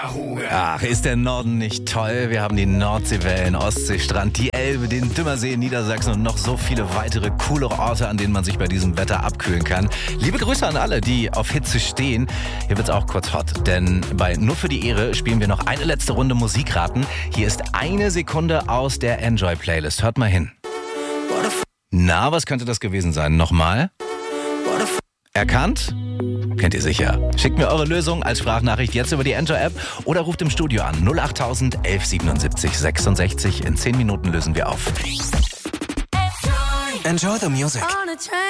Ach, ist der Norden nicht toll? Wir haben die Nordseewellen, Ostseestrand, die Elbe, den Dümmersee in Niedersachsen und noch so viele weitere coole Orte, an denen man sich bei diesem Wetter abkühlen kann. Liebe Grüße an alle, die auf Hitze stehen. Hier wird's auch kurz hot, denn bei Nur für die Ehre spielen wir noch eine letzte Runde Musikraten. Hier ist eine Sekunde aus der Enjoy-Playlist. Hört mal hin. Na, was könnte das gewesen sein? Nochmal? Erkannt? Kennt ihr sicher. Schickt mir eure Lösung als Sprachnachricht jetzt über die Enjoy-App oder ruft im Studio an 08000 1177 66. In 10 Minuten lösen wir auf. Enjoy the music.